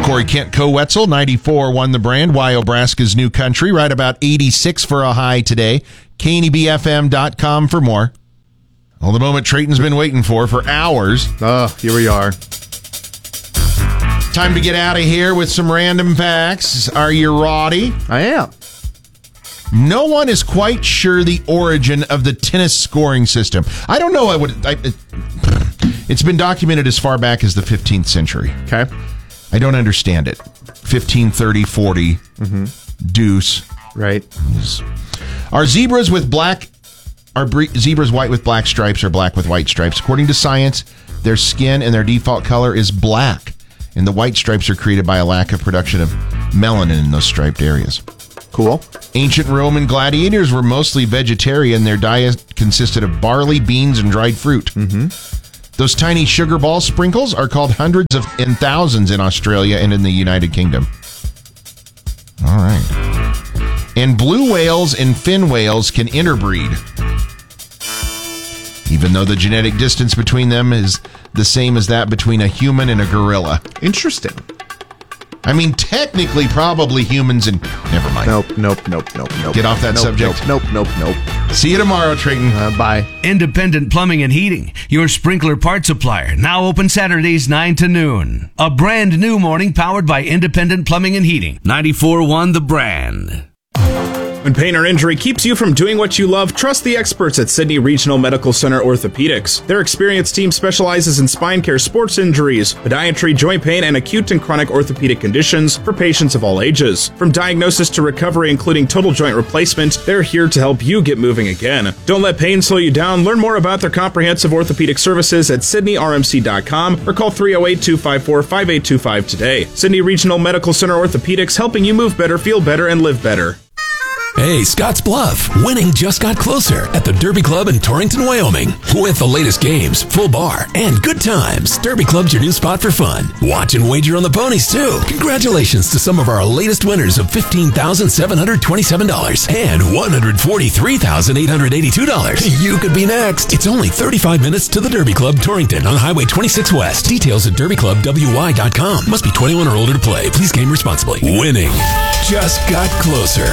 Corey Kent Co-Wetzel, 94.1 The Brand, Wyobraska's New Country, right about 86 for a high today. KNEBFM.com for more. Well, the moment Trayton's been waiting for hours. Oh, here we are. Time to get out of here with some random facts. Are you ready? I am. No one is quite sure the origin of the tennis scoring system. I don't know. It's been documented as far back as the 15th century. Okay. I don't understand it. 1530, 40, deuce. Right. Are zebras white with black stripes or black with white stripes? According to science, their skin and their default color is black, and the white stripes are created by a lack of production of melanin in those striped areas. Cool. Ancient Roman gladiators were mostly vegetarian. Their diet consisted of barley, beans, and dried fruit. Those tiny sugar ball sprinkles are called hundreds and thousands in Australia and in the United Kingdom. All right. And blue whales and fin whales can interbreed, even though the genetic distance between them is the same as that between a human and a gorilla. Interesting. I mean, technically, probably humans and... Never mind. Nope. Get off that subject. Nope. See you tomorrow, Trayton. Bye. Independent Plumbing and Heating, your sprinkler part supplier. Now open Saturdays 9 to noon. A brand new morning powered by Independent Plumbing and Heating. 94.1 The Brand. When pain or injury keeps you from doing what you love, trust the experts at Sydney Regional Medical Center Orthopedics. Their experienced team specializes in spine care, sports injuries, podiatry, joint pain, and acute and chronic orthopedic conditions for patients of all ages. From diagnosis to recovery, including total joint replacement, they're here to help you get moving again. Don't let pain slow you down. Learn more about their comprehensive orthopedic services at sydneyrmc.com or call 308-254-5825 today. Sydney Regional Medical Center Orthopedics, helping you move better, feel better, and live better. Hey, Scotts Bluff. Winning just got closer at the Derby Club in Torrington, Wyoming. With the latest games, full bar, and good times, Derby Club's your new spot for fun. Watch and wager on the ponies, too. Congratulations to some of our latest winners of $15,727 and $143,882. You could be next. It's only 35 minutes to the Derby Club, Torrington, on Highway 26 West. Details at derbyclubwy.com. Must be 21 or older to play. Please game responsibly. Winning just got closer.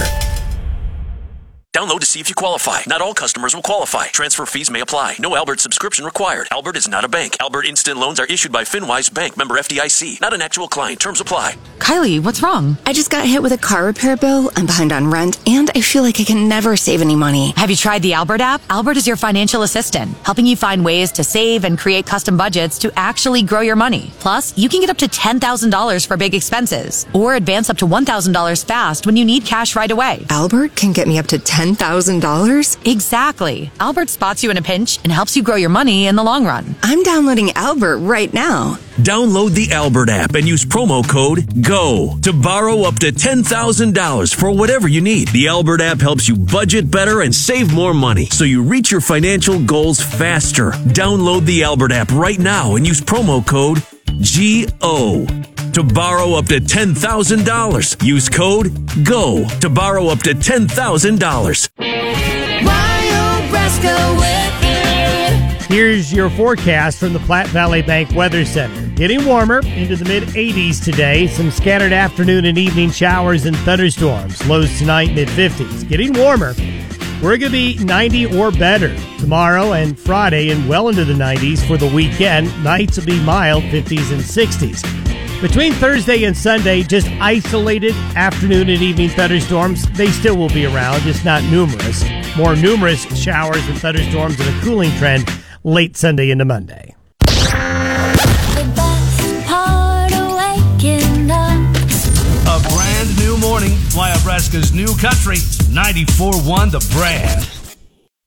Download to see if you qualify. Not all customers will qualify. Transfer fees may apply. No Albert subscription required. Albert is not a bank. Albert Instant Loans are issued by FinWise Bank, member FDIC. Not an actual client. Terms apply. Kylie, what's wrong? I just got hit with a car repair bill. I'm behind on rent, and I feel like I can never save any money. Have you tried the Albert app? Albert is your financial assistant, helping you find ways to save and create custom budgets to actually grow your money. Plus, you can get up to $10,000 for big expenses, or advance up to $1,000 fast when you need cash right away. Albert can get me up to $10,000? Exactly. Albert spots you in a pinch and helps you grow your money in the long run. I'm downloading Albert right now. Download the Albert app and use promo code GO to borrow up to $10,000 for whatever you need. The Albert app helps you budget better and save more money so you reach your financial goals faster. Download the Albert app right now and use promo code GO to borrow up to $10,000. Use code GO to borrow up to $10,000. Wyobraska with you. Here's your forecast from the Platte Valley Bank Weather Center. Getting warmer into the mid-80s today. Some scattered afternoon and evening showers and thunderstorms. Lows tonight, mid-50s. Getting warmer. We're going to be 90 or better tomorrow and Friday and well into the 90s for the weekend. Nights will be mild, 50s and 60s. Between Thursday and Sunday, just isolated afternoon and evening thunderstorms. They still will be around, just not numerous. More numerous showers and thunderstorms and a cooling trend late Sunday into Monday. The best part of waking up. A brand new morning, Wyobraska's New Country, 94.1 The Brand.